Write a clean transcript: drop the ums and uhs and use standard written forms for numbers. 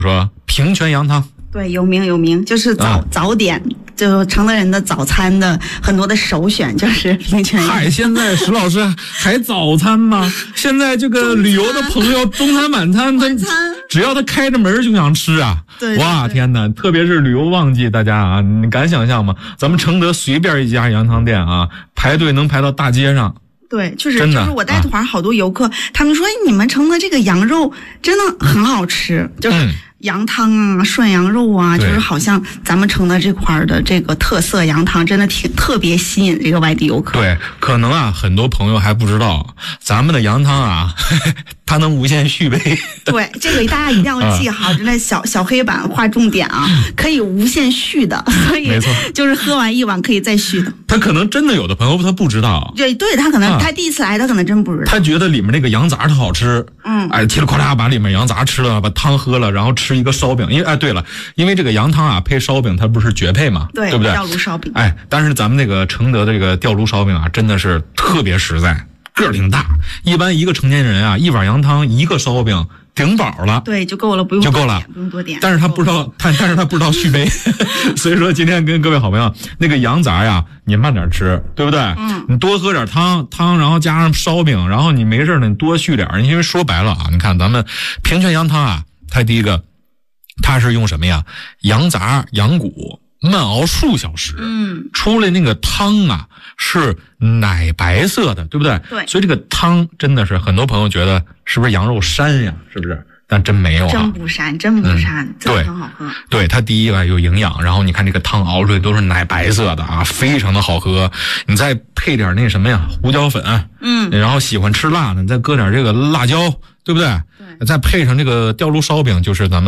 说平泉羊汤。 对，有名，就是早点，就承德人的早餐的很多的首选就是平泉羊。 嗨，现在石老师还早餐吗？现在这个旅游的朋友中餐晚餐，只要他开着门就想吃啊。 对， 哇，天哪！特别是旅游旺季，大家啊，你敢想象吗？咱们承德随便一家羊汤店啊，排队能排到大街上。 对，就是我带团好多游客，他们说你们承德这个羊肉真的很好吃，就是羊汤啊、涮羊肉啊，就是好像咱们承德这块的这个特色羊汤真的特别吸引这个外地游客。 对，可能啊很多朋友还不知道，咱们的羊汤啊它能无限续杯。 对，这个大家一定要记好，这小黑板画重点啊，可以无限续的，所以就是喝完一碗可以再续的。 他可能真的有的朋友他不知道， 对，他可能他第一次来，他可能真不知道， 他觉得里面那个羊杂特好吃，噼里啪啦把里面羊杂吃了，把汤喝了，然后吃一个烧饼，因为这个羊汤啊配烧饼它不是绝配嘛，对不对？ 吊炉烧饼。 但是咱们那个承德的这个吊炉烧饼啊，真的是特别实在，个儿挺大，一般一个成年人啊，一碗羊汤一个烧饼顶饱了， 对，就够了，不用多点。 但是他不知道续杯，所以说今天跟各位好朋友，那个羊杂呀，你慢点吃，对不对？你多喝点汤，然后加上烧饼，然后你没事呢，你多续点，因为说白了啊，你看咱们平泉羊汤啊，它第一个，它是用什么呀？羊杂、羊骨慢熬数小时，出来那个汤啊是奶白色的，对不对？ 对， 所以这个汤真的是很多朋友觉得是不是羊肉膻呀？是不是？但真没有啊， 真不膻，真的很好喝。 对，它第一个有营养，然后你看这个汤熬出来都是奶白色的啊，非常的好喝。你再配点那什么呀，胡椒粉，然后喜欢吃辣的，你再搁点这个辣椒，对不对？对，再配上这个吊炉烧饼，就是咱们